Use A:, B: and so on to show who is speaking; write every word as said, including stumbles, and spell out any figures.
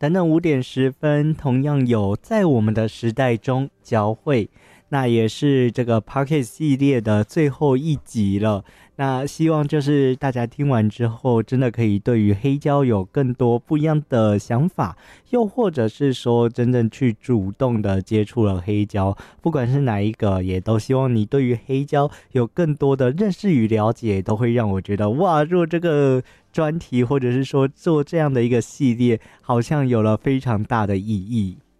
A: 等等五点十分同样有在我们的时代中交汇，那也是这个 Podcast 系列的最后一集了。那希望就是大家听完之后真的可以对于黑胶有更多不一样的想法，又或者是说真正去主动的接触了黑胶，不管是哪一个，也都希望你对于黑胶有更多的认识与了解，都会让我觉得哇，做这个专题或者是说做这样的一个系列好像有了非常大的意义。